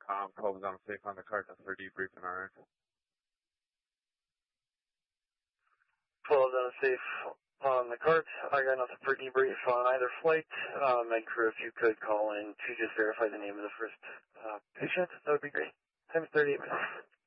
Call was on safe on the cart for debrief and RN. 12 on safe on the cart. I got nothing for debrief on either flight. And crew, if you could call in to just verify the name of the first patient, that would be great. Time's 38 minutes.